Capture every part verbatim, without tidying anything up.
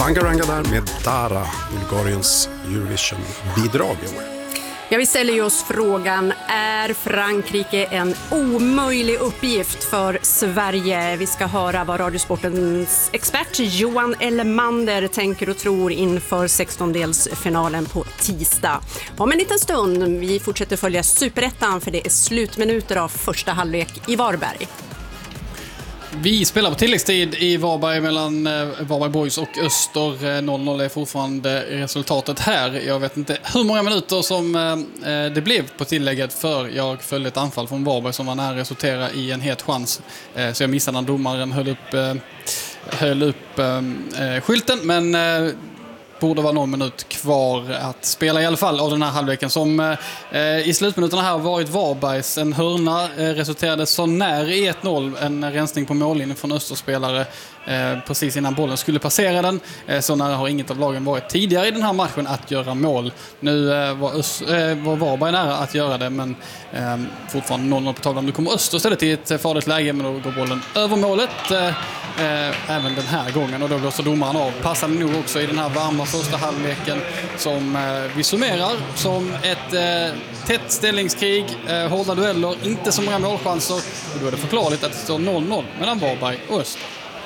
Bangaranga där med Dara, Bulgariens Eurovision-bidrag i år. Ja, vi ställer ju oss frågan, är Frankrike en omöjlig uppgift för Sverige? Vi ska höra vad Radiosportens expert Johan Elmander tänker och tror inför sextondelsfinalen på tisdag. Om en liten stund, vi fortsätter följa Superettan för det är slutminuter av första halvlek i Varberg. Vi spelar på tilläggstid i Varberg mellan Varberg Boys och Öster. noll noll är fortfarande resultatet här. Jag vet inte hur många minuter som det blev på tillägget, för jag följde ett anfall från Varberg som var nära resultera i en het chans. Så jag missade när domaren höll upp, höll upp skylten, men borde vara någon minut kvar att spela i alla fall av den här halvleken som eh, i slutminuterna här har varit Varbergs. En hörna eh, resulterade så när i ett noll, en rensning på mållinjen från Österspelare eh, precis innan bollen skulle passera den. Eh, så nära har inget av lagen varit tidigare i den här matchen att göra mål. Nu eh, var, Öst, eh, var Varberg nära att göra det, men eh, fortfarande noll noll på tavlan. Nu kommer Öster istället i ett farligt läge, men då går bollen över målet eh, eh, även den här gången, och då blåser domaren av. Passade nog också i den här varma första halvleken som eh, vi summerar som ett eh, tätt ställningskrig, eh, hårda dueller, inte så många målchanser, och då är det förklarligt att det står noll noll mellan Varberg och Öster.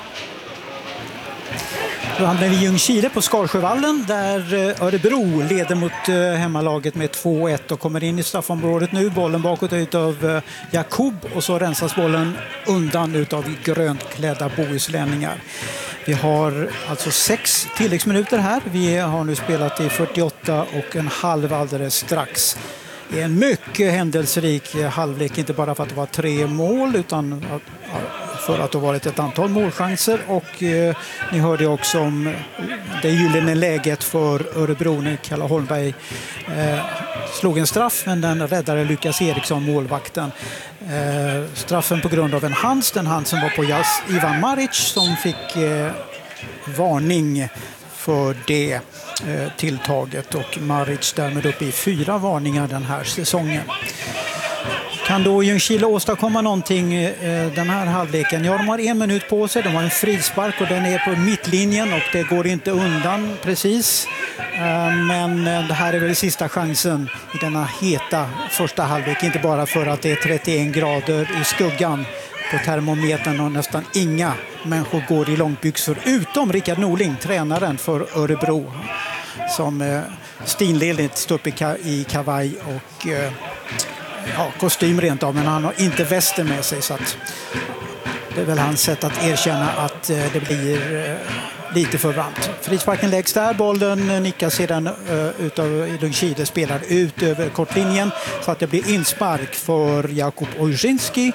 Då hamnar vi i Ljungskile på Skarsjövallen där Örebro leder mot hemmalaget med två ett och kommer in i straffområdet nu. Bollen bakåt ut av Jakob och så rensas bollen undan utav grönklädda bohuslänningar. Vi har alltså sex tilläggsminuter här. Vi har nu spelat i fyrtioåtta och en halv alldeles strax. Det är en mycket händelserik halvlek, inte bara för att det var tre mål utan för att det har varit ett antal målchanser, och eh, ni hörde också om det gyllene läget för Örebro när Kalle Holmberg eh, slog en straff, men den räddade Lukas Eriksson, målvakten. Eh, straffen på grund av en hands, den hand som var på Jas Ivan Maric som fick eh, varning för det eh, tilltaget, och Maric därmed uppe i fyra varningar den här säsongen. Kan då Ljungskile åstadkomma någonting eh, den här halvleken? Ja, de har en minut på sig, de har en frispark och den är på mittlinjen och det går inte undan precis. Eh, men det här är väl sista chansen i denna heta första halvlek, inte bara för att det är trettioen grader i skuggan på termometern och nästan inga människor går i långbyxor utom Rickard Norling, tränaren för Örebro, som eh, stinledigt står upp i, ka- i kavaj och eh, ja, kostym rent av, men han har inte västen med sig, så att det är väl hans sätt att erkänna att eh, det blir eh, lite för varmt. Frisparken läggs där, bollen nickas sedan uh, utav Ljungskile, spelar ut över kortlinjen så att det blir inspark för Jakub Ojinski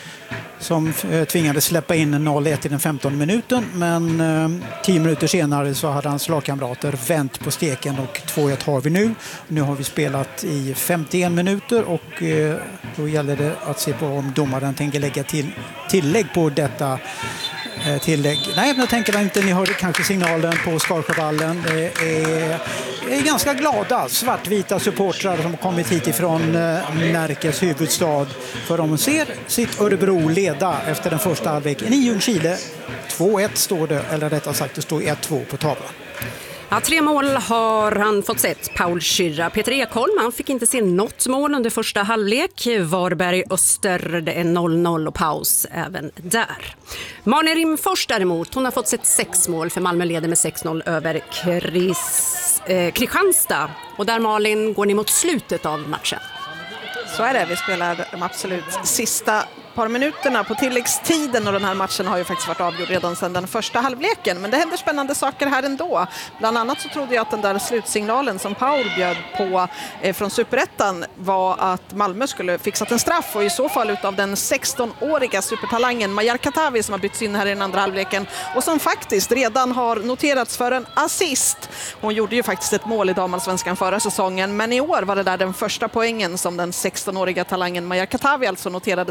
som eh, tvingades släppa in noll ett i den femtonde minuten, men eh, tio minuter senare så hade hans lagkamrater vänt på steken och två ett har vi nu. Nu har vi spelat i femtioen minuter och eh, då gäller det att se på om domaren tänker lägga till tillägg på detta eh, tillägg. Nej, men jag tänker inte, ni hörde kanske signalen på Skarsjövallen. Det är, är ganska glada svartvita supportrar som kommit hit ifrån eh, Närkes huvudstad, för de ser sitt Örebro leda efter den första halvleken i Ljungskile. två ett står det, eller rättare sagt det står ett två på tavlan. Ja, tre mål har han fått sett, Paul Schürrer. Peter Ekholm, han fick inte se något mål under första halvlek. Varberg Öster, det är noll noll och paus även där. Malin Rimfors däremot, hon har fått sett sex mål, för Malmö leder med sex noll över Chris, eh, Kristianstad. Och där, Malin, går ni mot slutet av matchen. Så är det, vi spelar de absolut sista par minuterna på tilläggstiden, och den här matchen har ju faktiskt varit avgjord redan sedan den första halvleken, men det händer spännande saker här ändå. Bland annat så trodde jag att den där slutsignalen som Paul bjöd på eh, från Superettan var att Malmö skulle fixat en straff, och i så fall utav den sexton-åriga supertalangen Majar Katavi som har bytts in här i den andra halvleken och som faktiskt redan har noterats för en assist. Hon gjorde ju faktiskt ett mål i damallsvenskan förra säsongen, men i år var det där den första poängen som den sexton-åriga talangen Majar Katavi alltså noterades för.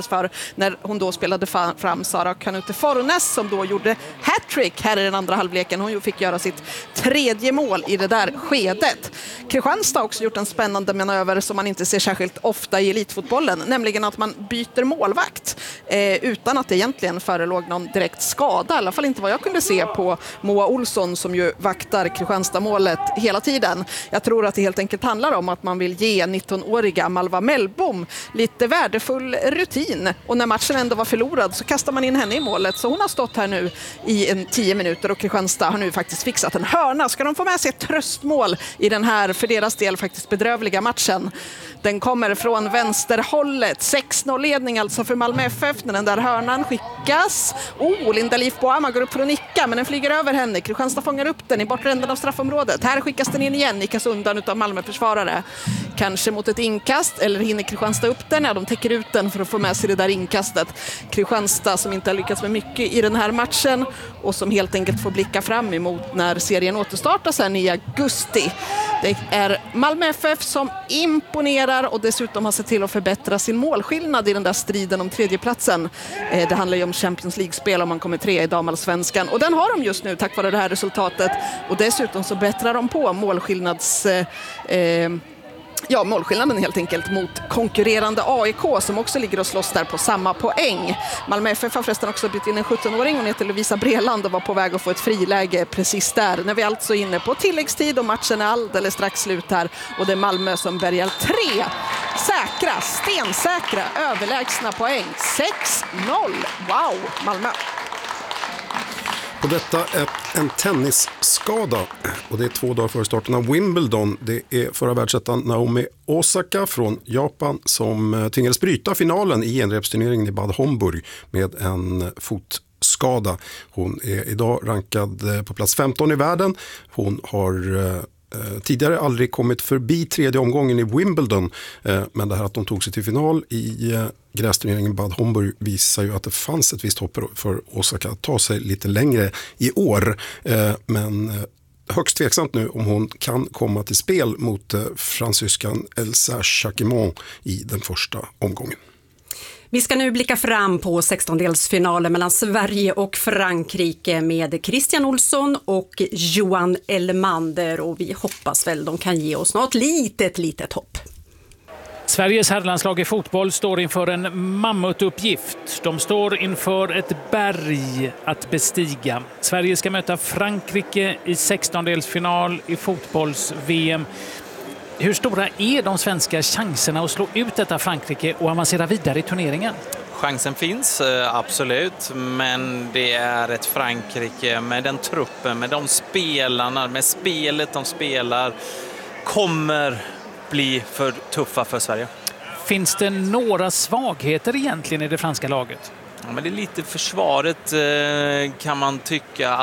när hon då spelade fram Sara Kanute Fornes som då gjorde hattrick här i den andra halvleken. Hon fick göra sitt tredje mål i det där skedet. Kristianstad har också gjort en spännande manöver som man inte ser särskilt ofta i elitfotbollen, nämligen att man byter målvakt eh, utan att det egentligen förelåg någon direkt skada, i alla fall inte vad jag kunde se på Moa Olsson som ju vaktar Kristianstad-målet hela tiden. Jag tror att det helt enkelt handlar om att man vill ge nittonåriga Malva Mellbom lite värdefull rutin, och när matchen ändå var förlorad så kastar man in henne i målet, så hon har stått här nu i en tio minuter och Kristianstad har nu faktiskt fixat en hörna. Ska de få med sig ett tröstmål i den här för deras del faktiskt bedrövliga matchen? Den kommer från vänsterhållet. sex noll-ledning alltså för Malmö F F när den där hörnan skickas. Oh, Linda Leif Boama går upp för att nicka, men den flyger över henne. Kristianstad fångar upp den i bortre änden av straffområdet. Här skickas den in igen, nickas undan av Malmö-försvarare. Kanske mot ett inkast, eller hinner Kristianstad upp den? Ja, de täcker ut den för att få med sig det där inkastet. Kristianstad som inte har lyckats med mycket i den här matchen och som helt enkelt får blicka fram emot när serien återstartar sen i augusti. Det är Malmö F F som imponerar och dessutom har sett till att förbättra sin målskillnad i den där striden om tredjeplatsen. Det handlar ju om Champions League-spel om man kommer tre i damallsvenskan, och den har de just nu tack vare det här resultatet, och dessutom så bättrar de på målskillnads... Eh, Ja, målskillnaden helt enkelt mot konkurrerande A I K som också ligger och slåss där på samma poäng. Malmö F F har förresten också bytt in en sjuttonåring, hon heter Lovisa Breland och var på väg att få ett friläge precis där. När vi alltså är inne på tilläggstid och matchen är alldeles strax slut här, och det är Malmö som bärgar tre säkra, stensäkra, överlägsna poäng. sex noll. Wow, Malmö! Och detta är en tennisskada, och det är två dagar före starten av Wimbledon. Det är förra världsettan Naomi Osaka från Japan som tvingades bryta finalen i genrepsturneringen i Bad Homburg med en fotskada. Hon är idag rankad på plats femton i världen. Hon har eh, tidigare aldrig kommit förbi tredje omgången i Wimbledon, eh, men det här att de tog sig till final i eh, grästurneringen Bad Homburg visar ju att det fanns ett visst hopp för Osaka att ta sig lite längre i år, eh, men eh, högst tveksamt nu om hon kan komma till spel mot eh, fransyskan Elsa Jacquemont i den första omgången. Vi ska nu blicka fram på sextondelsfinalen mellan Sverige och Frankrike med Christian Olsson och Johan Elmander, och vi hoppas väl de kan ge oss något litet, litet hopp. Sveriges herrlandslag i fotboll står inför en mammutuppgift. De står inför ett berg att bestiga. Sverige ska möta Frankrike i sextondelsfinal i fotbolls-V M. Hur stora är de svenska chanserna att slå ut detta Frankrike och avancera vidare i turneringen? Chansen finns, absolut, men det är ett Frankrike med den truppen, med de spelarna, med spelet de spelar, kommer bli för tuffa för Sverige. Finns det några svagheter egentligen i det franska laget? Ja, men det är lite försvaret kan man tycka